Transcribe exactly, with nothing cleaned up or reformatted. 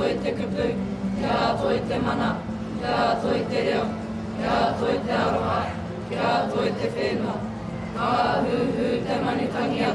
toi te kupu, kia toi te mana, kia toi te reo, kia toi te aroha, kia toi te whenua. Ka huhu te manitangi atu.